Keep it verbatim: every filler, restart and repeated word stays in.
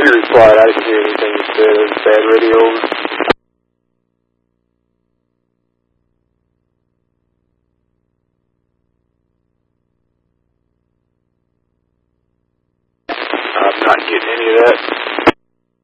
He replied, I didn't hear anything you said. It was bad radio. I'm not getting any of that.